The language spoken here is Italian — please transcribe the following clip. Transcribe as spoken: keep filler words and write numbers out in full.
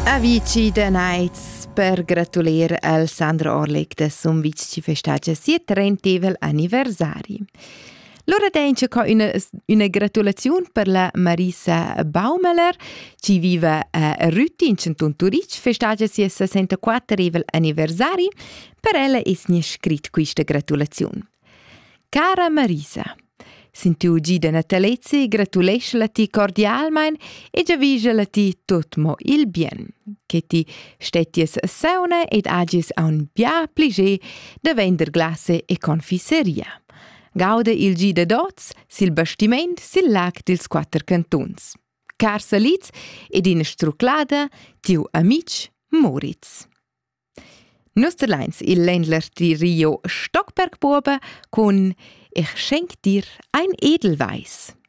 Avici de naiz per gratulier al Sandro Orlik de sun vici festagia sia trentevel anniversari. Lora denche co una, una gratulazione per la Marisa Baumeler, ci vive a Rütti in Centun Turic, festagia sia sessantaquattrevel anniversari, per ella es ni scrit questa gratulazione. Cara Marisa, sentiu gida natalezzi, gratulescela ti cordialmein e già visela ti tot mo il bien, che ti stetties sauna ed agis a un bia pliger de vender glasse e confiseria. Gauda il gida dots, sil bastiment, sil lag dils quattro cantons. Car saliz ed in struclada tiu amic Moritz. Nusterleins il Ländler di Rio Stockberg-Buobe con Ich schenk dir ein Edelweiß.